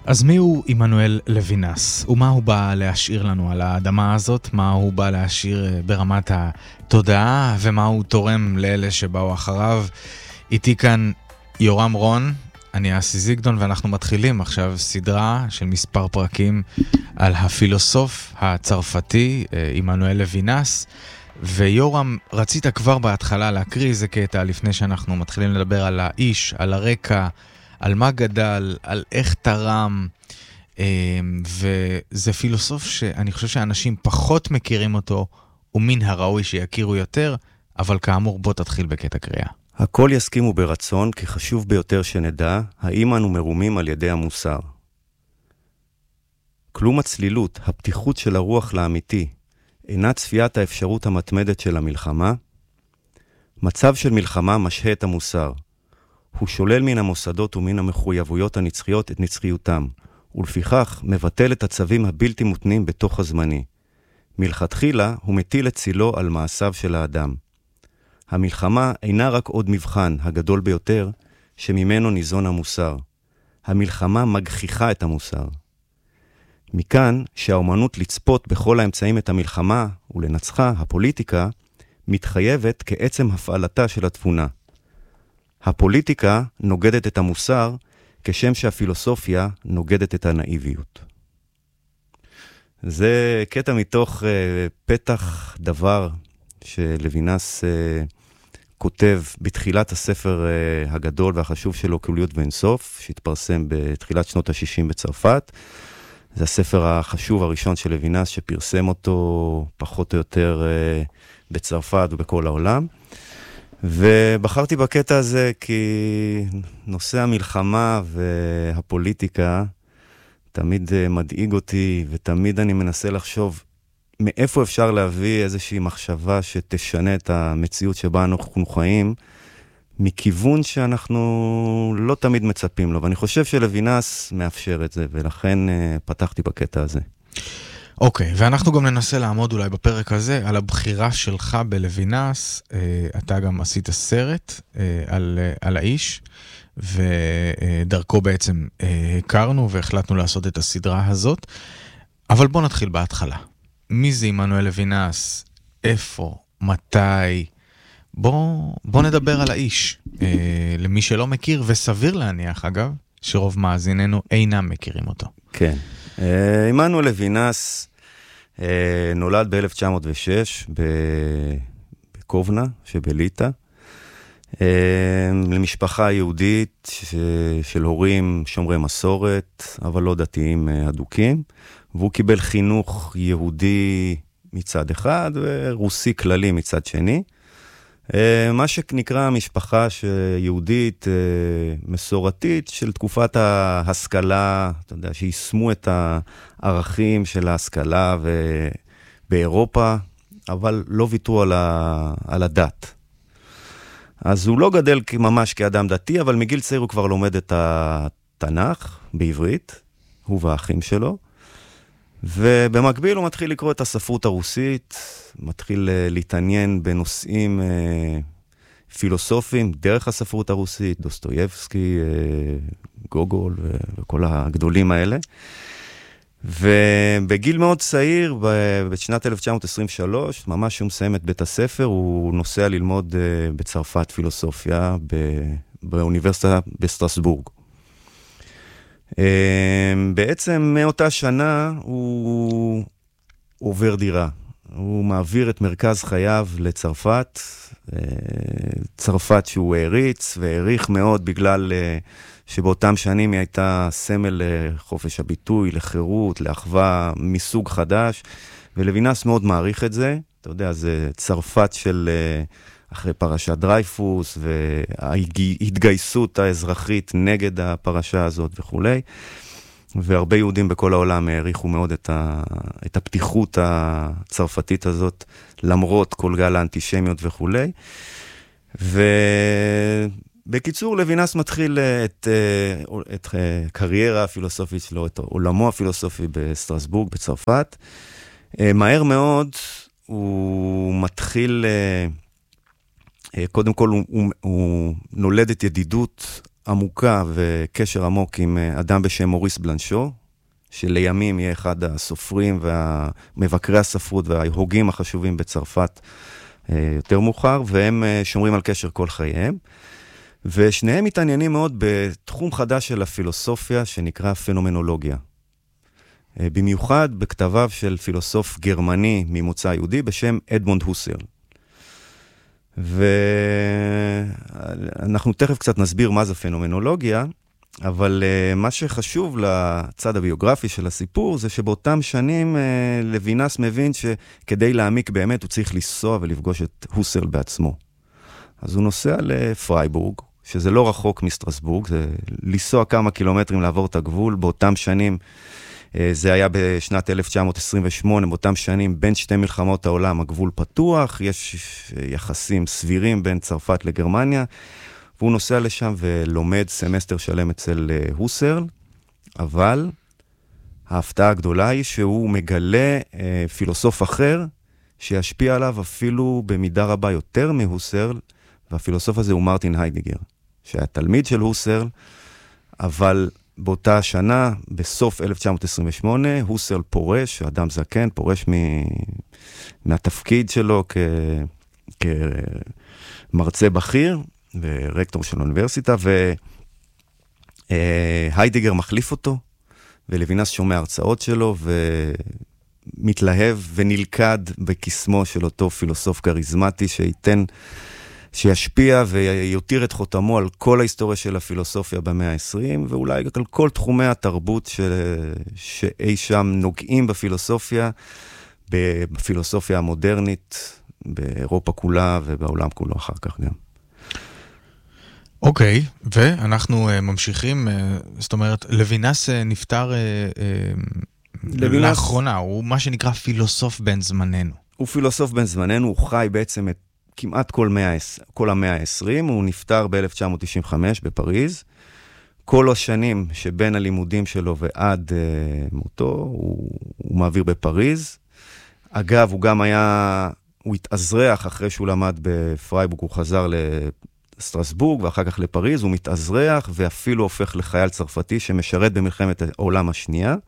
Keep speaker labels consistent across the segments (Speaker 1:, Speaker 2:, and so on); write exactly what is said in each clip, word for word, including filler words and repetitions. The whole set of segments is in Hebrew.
Speaker 1: אז מי הוא עמנואל לוינס? ומה הוא בא להשאיר לנו על האדמה הזאת? מה הוא בא להשאיר ברמת התודעה? ומה הוא תורם לאלה שבאו אחריו? איתי כאן יורם רון, אני אסי זיגדון, ואנחנו מתחילים עכשיו סדרה של מספר פרקים על הפילוסוף הצרפתי עמנואל לוינס. ויורם, רצית כבר בהתחלה להקריא איזה קטע לפני שאנחנו מתחילים לדבר על האיש, על הרקע, על מה גדל, על איך תרם, וזה פילוסוף שאני חושב שאנשים פחות מכירים אותו, ומן הראוי שיכירו יותר, אבל כאמור בוא תתחיל בקטע קריאה.
Speaker 2: הכל יסכימו ברצון, כי חשוב ביותר שנדע, האם אנו מרומים על ידי המוסר. כלום הצלילות, הפתיחות של הרוח לאמיתי, אינה צפיית האפשרות המתמדת של המלחמה. מצב של מלחמה משהה את המוסר. הוא שולל מן המוסדות ומן המחויבויות הנצחיות את נצחיותם, ולפיכך מבטל את הצווים הבלתי מותנים בתוך הזמני. מלכתחילה הוא מטיל את צילו על מעשיו של האדם. המלחמה אינה רק עוד מבחן הגדול ביותר שממנו ניזון המוסר. המלחמה מגחיכה את המוסר. מכאן שהאומנות לצפות בכל האמצעים את המלחמה ולנצחה, הפוליטיקה, מתחייבת כעצם הפעלתה של התבונה. הפוליטיקה נוגדת את המוסר, כשם שהפילוסופיה נוגדת את הנאיביות. זה קטע מתוך uh, פתח דבר שלוינס uh, כותב בתחילת הספר uh, הגדול והחשוב שלו, כלוליות ואינסוף, שהתפרסם בתחילת שנות ה-שישים בצרפת. זה הספר החשוב הראשון של לוינס, שפרסם אותו פחות או יותר uh, בצרפת ובכל העולם. ובחרתי בקטע הזה כי נושא המלחמה והפוליטיקה תמיד מדאיג אותי, ותמיד אני מנסה לחשוב מאיפה אפשר להביא איזושהי מחשבה שתשנה את המציאות שבה אנחנו חיים, מכיוון שאנחנו לא תמיד מצפים לו. ואני חושב שלוינס מאפשר את זה, ולכן פתחתי בקטע הזה.
Speaker 1: אוקיי, okay, ואנחנו גם ננסה לעמוד אולי בפרק הזה על הבחירה שלך בלוינס. אתה גם עשית סרט על, על האיש, ודרכו בעצם הכרנו והחלטנו לעשות את הסדרה הזאת. אבל בוא נתחיל בהתחלה. מי זה עמנואל לוינס? איפה? מתי? בוא, בוא נדבר על האיש. למי שלא מכיר, וסביר להניח אגב, שרוב מאזיננו אינם מכירים אותו.
Speaker 2: כן. עמנואל לוינס נולד ב-אלף תשע מאות ושש בקובנה שבליטא, למשפחה יהודית של הורים שומרי מסורת, אבל לא דתיים אדוקים, והוא קיבל חינוך יהודי מצד אחד ורוסי כללי מצד שני. מה שנקרא משפחה יהודית מסורתית של תקופת ההשכלה, אתה יודע, שישמו את הערכים של ההשכלה באירופה, אבל לא ויתרו על, ה, על הדת. אז הוא לא גדל ממש כאדם דתי, אבל מגיל צעיר הוא כבר לומד את התנ"ך בעברית, הוא והאחים שלו, ובמקביל הוא מתחיל לקרוא את הספרות הרוסית, מתחיל להתעניין בנושאים פילוסופיים דרך הספרות הרוסית, דוסטויבסקי, גוגול וכל הגדולים האלה. ובגיל מאוד צעיר, בשנת אלף תשע מאות עשרים ושלוש, ממש הוא מסיים את בית הספר, הוא נוסע ללמוד בצרפת פילוסופיה באוניברסיטה בסטרסבורג. בעצם מאותה שנה הוא עובר דירה. הוא מעביר את מרכז חייו לצרפת, צרפת שהוא העריץ והעריך מאוד בגלל שבאותם שנים היא הייתה סמל לחופש הביטוי, לחירות, לאחווה מסוג חדש, ולוינס מאוד מעריך את זה. אתה יודע, זה צרפת של אחרי פרשת דרייפוס, וההתגייסות האזרחית נגד הפרשה הזאת וכו'. והרבה יהודים בכל העולם העריכו מאוד את, ה, את הפתיחות הצרפתית הזאת, למרות כל גל האנטישמיות וכו'. ובקיצור, לוינס מתחיל את, את קריירה הפילוסופית שלו, את עולמו הפילוסופי בסטרסבורג, בצרפת. מהר מאוד הוא מתחיל, קודם כל הוא, הוא, הוא נולד את ידידות עמוקה וקשר עמוק עם אדם בשם מוריס בלנשו, שלימים יהיה אחד הסופרים והמבקרי הספרות וההוגים החשובים בצרפת יותר מאוחר, והם שומרים על קשר כל חייהם. ושניהם מתעניינים מאוד בתחום חדש של הפילוסופיה שנקרא פנומנולוגיה. במיוחד בכתביו של פילוסוף גרמני ממוצא יהודי בשם אדמונד הוסרל. ואנחנו תכף קצת נסביר מה זה פנומנולוגיה, אבל uh, מה שחשוב לצד הביוגרפי של הסיפור זה שבאותם שנים uh, לוינס מבין שכדי להעמיק באמת הוא צריך לנסוע ולפגוש את הוסרל בעצמו. אז הוא נוסע לפרייבורג, שזה לא רחוק מסטרסבורג, זה לנסוע כמה קילומטרים לעבור את הגבול. באותם שנים, uh, זה היה בשנת אלף תשע מאות עשרים ושמונה, באותם שנים בין שתי מלחמות העולם הגבול פתוח, יש יחסים סבירים בין צרפת לגרמניה, והוא נוסע לשם ולומד סמסטר שלם אצל הוסרל, אבל ההפתעה הגדולה היא שהוא מגלה אה, פילוסוף אחר שישפיע עליו אפילו במידה רבה יותר מהוסרל, והפילוסוף הזה הוא מרטין היידיגר, שהיה תלמיד של הוסרל, אבל באותה שנה, בסוף אלף תשע מאות עשרים ושמונה, הוסרל פורש, אדם זקן, פורש מ... מהתפקיד שלו כ... כמרצה בכיר, ורקטור של האוניברסיטה, והיידיגר מחליף אותו, ולוינס שומע הרצאות שלו, ומתלהב ונלכד בכיסמו של אותו פילוסוף כריזמטי, שייתן, שישפיע ויותיר את חותמו על כל ההיסטוריה של הפילוסופיה במאה ה-עשרים, ואולי על כל תחומי התרבות ש... שאי שם נוגעים בפילוסופיה, בפילוסופיה המודרנית, באירופה כולה ובעולם כולו אחר כך גם.
Speaker 1: אוקיי, okay, ואנחנו uh, ממשיכים, uh, זאת אומרת, לוינס uh, נפטר uh, uh, לוינס... לאחרונה, הוא מה שנקרא פילוסוף בן זמננו.
Speaker 2: הוא פילוסוף בן זמננו, הוא חי בעצם את כמעט כל, מאה, כל המאה ה-עשרים, הוא נפטר ב-אלף תשע מאות תשעים וחמש בפריז. כל השנים שבין הלימודים שלו ועד uh, מותו, הוא, הוא מעביר בפריז. אגב, הוא גם היה, הוא התאזרח אחרי שהוא למד בפרייבורג, הוא חזר ל... סטרסבורג ואחר כך לפריז, הוא מתאזרח ואפילו הופך לחייל צרפתי שמשרת במלחמת העולם השנייה,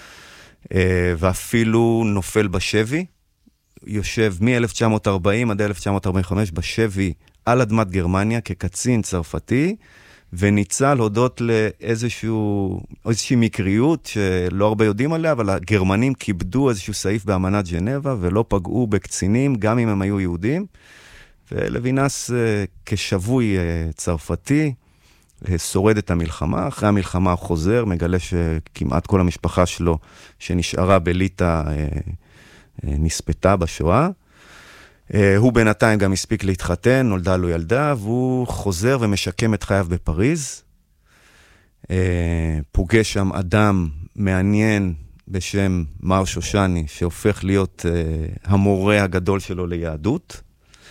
Speaker 2: ואפילו נופל בשבי, יושב מ-אלף תשע מאות ארבעים עד אלף תשע מאות ארבעים וחמש בשבי על אדמת גרמניה כקצין צרפתי, וניצל הודות לאיזשהו, איזושהי מקריות שלא הרבה יודעים עליה, אבל הגרמנים כיבדו איזשהו סעיף באמנת ז'נבה ולא פגעו בקצינים גם אם הם היו יהודים, ולוינס כשבוי צרפתי שורד את המלחמה. אחרי המלחמה חוזר, מגלה שכמעט כל המשפחה שלו שנשארה בליטא נספתה בשואה. הוא בינתיים גם הספיק להתחתן, נולדה לו ילדה, והוא חוזר ומשקם את חייו בפריז. פוגש שם אדם מעניין בשם מר שושני, שהופך להיות המורה הגדול שלו ליהדות.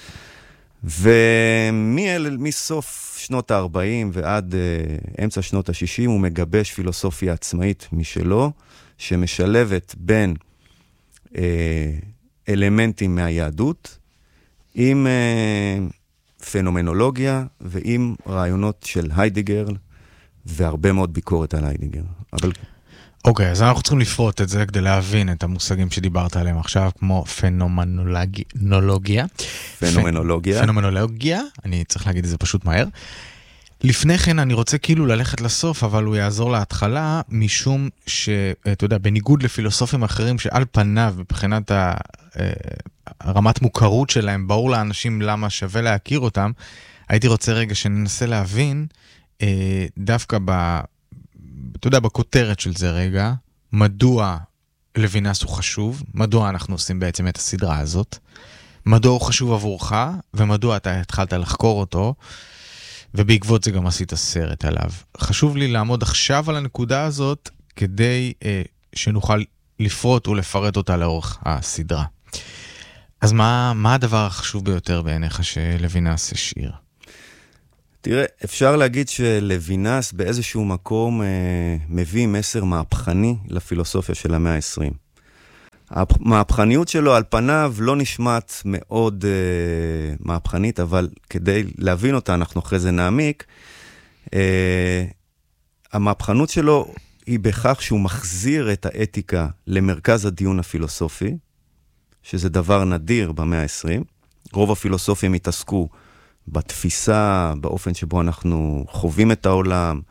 Speaker 2: ומסוף שנות ה-ארבעים ועד uh, אמצע שנות ה-שישים הוא מגבש פילוסופיה עצמאית משלו, שמשלבת בין uh, אלמנטים מהיהדות, עם uh, פנומנולוגיה ועם רעיונות של היידיגר, והרבה מאוד ביקורת על היידיגר. אבל...
Speaker 1: אוקיי, okay, אז אנחנו צריכים לפרוט את זה כדי להבין את המושגים שדיברת עליהם עכשיו, כמו פנומנולוגיה.
Speaker 2: פנומנולוגיה.
Speaker 1: פנומנולוגיה, אני צריך להגיד את זה פשוט מהר. לפני כן אני רוצה כאילו ללכת לסוף, אבל הוא יעזור להתחלה, משום שאתה יודע, בניגוד לפילוסופים אחרים שעל פניו, מבחינת הרמת מוכרות שלהם, ברור לאנשים למה שווה להכיר אותם, הייתי רוצה רגע שננסה להבין, דווקא ב... אתה יודע, בכותרת של זה רגע, מדוע לוינס הוא חשוב, מדוע אנחנו עושים בעצם את הסדרה הזאת, מדוע הוא חשוב עבורך, ומדוע אתה התחלת לחקור אותו, ובעקבות זה גם עשית סרט עליו. חשוב לי לעמוד עכשיו על הנקודה הזאת, כדי אה, שנוכל לפרוט ולפרט אותה לאורך הסדרה. אז מה, מה הדבר החשוב ביותר בעיניך שלוינס השאיר?
Speaker 2: תראה, אפשר להגיד שלוינס באיזשהו מקום אה, מביא מסר מהפכני לפילוסופיה של המאה ה-עשרים. המהפכניות שלו על פניו לא נשמעת מאוד אה, מהפכנית, אבל כדי להבין אותה אנחנו אחרי זה נעמיק. המהפכנות שלו היא בכך שהוא מחזיר את האתיקה למרכז הדיון הפילוסופי, שזה דבר נדיר במאה ה-עשרים. רוב הפילוסופים התעסקו בתפיסה, באופן שבו אנחנו חווים את העולם,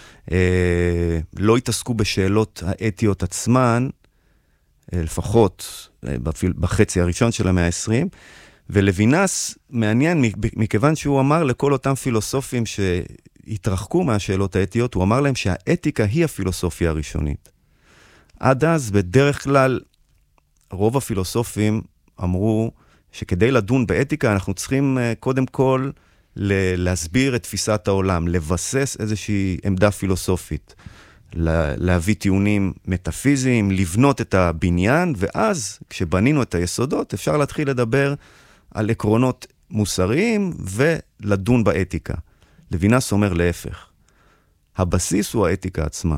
Speaker 2: לא התעסקו בשאלות האתיות עצמן, לפחות בחצי הראשון של המאה ה-עשרים, ולוינס מעניין מכיוון שהוא אמר לכל אותם פילוסופים שהתרחקו מהשאלות האתיות, הוא אמר להם שהאתיקה היא הפילוסופיה הראשונית. עד אז בדרך כלל רוב הפילוסופים אמרו שכדי לדון באתיקה אנחנו צריכים קודם כל להסביר את תפיסת העולם, לבסס איזושהי עמדה פילוסופית, להביא טיעונים מטאפיזיים, לבנות את הבניין, ואז כשבנינו את היסודות אפשר להתחיל לדבר על עקרונות מוסריים ולדון באתיקה. לוינס אומר להפך. הבסיס הוא האתיקה עצמה.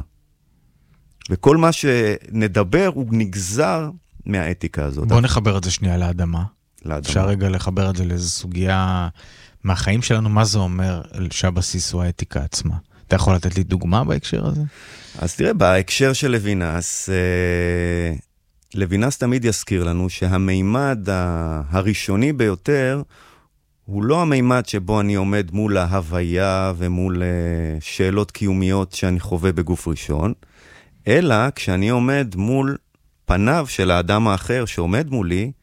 Speaker 2: וכל מה שנדבר הוא נגזר מהאתיקה הזאת.
Speaker 1: בוא נחבר את זה שנייה לאדמה.
Speaker 2: לאדמה.
Speaker 1: אפשר רגע לחבר את זה לאיזו סוגיה מהחיים שלנו, מה זה אומר שהבסיס הוא האתיקה עצמה? אתה יכול לתת לי דוגמה בהקשר הזה?
Speaker 2: אז תראה, בהקשר של לוינס, אה, לוינס תמיד יזכיר לנו שהמימד הראשוני ביותר, הוא לא המימד שבו אני עומד מול ההוויה ומול אה, שאלות קיומיות שאני חווה בגוף ראשון, אלא כשאני עומד מול פניו של האדם האחר שעומד מולי,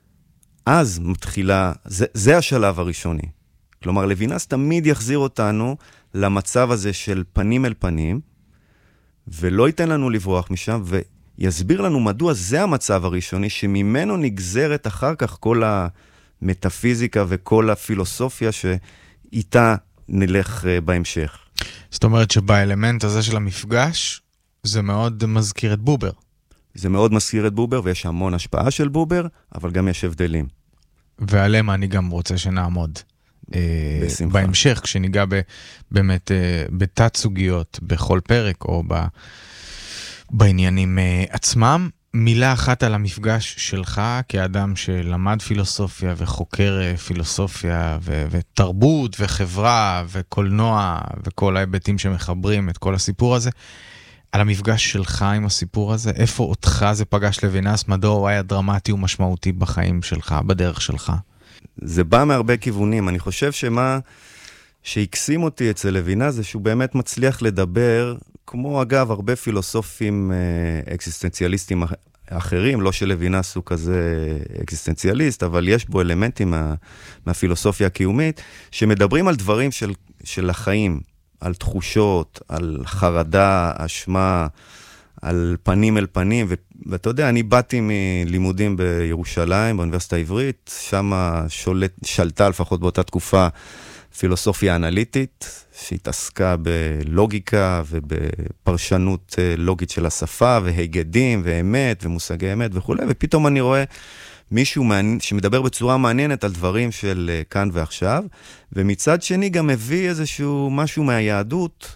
Speaker 2: אז מתחילה, זה, זה השלב הראשוני. כלומר, לוינס תמיד יחזיר אותנו למצב הזה של פנים אל פנים, ולא ייתן לנו לברוח משם, ויסביר לנו מדוע זה המצב הראשוני, שממנו נגזרת אחר כך כל המטאפיזיקה וכל הפילוסופיה שאיתה נלך בהמשך.
Speaker 1: זאת אומרת שבאלמנט הזה של המפגש, זה מאוד מזכיר את בובר.
Speaker 2: זה מאוד מזכיר את בובר, ויש המון השפעה של בובר, אבל גם יש הבדלים.
Speaker 1: ועליהם אני גם רוצה שנעמוד. בשמחה. בהמשך, כשניגע ב, באמת בתת סוגיות, בכל פרק, או ב, בעניינים עצמם. מילה אחת על המפגש שלך, כאדם שלמד פילוסופיה, וחוקר פילוסופיה, ו, ותרבות, וחברה, וקולנוע, וכל ההיבטים שמחברים את כל הסיפור הזה. על המפגש שלך עם הסיפור הזה, איפה אותך זה פגש לוינס, מדוע הוא היה דרמטי ומשמעותי בחיים שלך, בדרך שלך?
Speaker 2: זה בא מהרבה כיוונים. אני חושב שמה שהקסים אותי אצל לוינס זה שהוא באמת מצליח לדבר, כמו אגב הרבה פילוסופים אקזיסטנציאליסטים אחרים, לא שלוינס הוא כזה אקזיסטנציאליסט, אבל יש בו אלמנטים מה, מהפילוסופיה הקיומית, שמדברים על דברים של, של החיים, על תחושות, על חרדה, אשמה, על פנים אל פנים, ו- ואתה יודע, אני באתי מלימודים בירושלים, באוניברסיטה העברית, שם שולט, שלטה לפחות באותה תקופה פילוסופיה אנליטית, שהתעסקה בלוגיקה ובפרשנות לוגית של השפה, והיגדים ואמת ומושגי אמת וכו', ופתאום אני רואה מישהו מעניין, שמדבר בצורה מעניינת על דברים של כאן ועכשיו, ומצד שני גם מביא איזשהו משהו מהיהדות,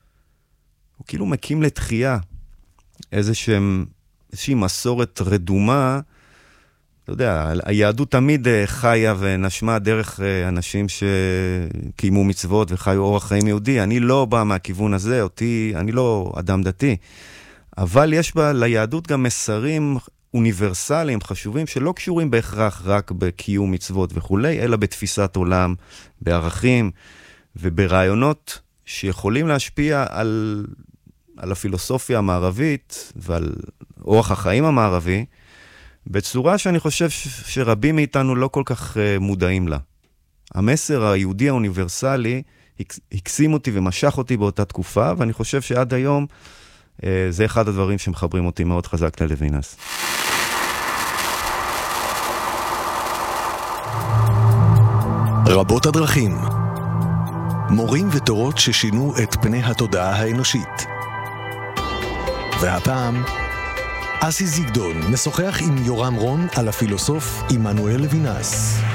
Speaker 2: הוא כאילו מקים לתחייה, איזושהי, איזושהי מסורת רדומה, אתה יודע, היהדות תמיד חיה ונשמה דרך אנשים שקיימו מצוות וחיו אורח חיים יהודי, אני לא בא מהכיוון הזה, אותי, אני לא אדם דתי, אבל יש בה ליהדות גם מסרים אוניברסליים חשובים, שלא קשורים בהכרח רק בקיום מצוות וכולי, אלא בתפיסת עולם, בערכים וברעיונות שיכולים להשפיע על, על הפילוסופיה המערבית ועל אורח החיים המערבי, בצורה שאני חושב שרבים מאיתנו לא כל כך מודעים לה. המסר היהודי האוניברסלי הקסים אותי ומשך אותי באותה תקופה, ואני חושב שעד היום זה אחד הדברים שמחברים אותי מאוד חזק ללוינס.
Speaker 3: רבות הדרכים, מורים ותורות ששינו את פני התודעה האנושית. והפעם אסי זיגדון משוחח עם יורם רון על הפילוסוף עמנואל לוינס.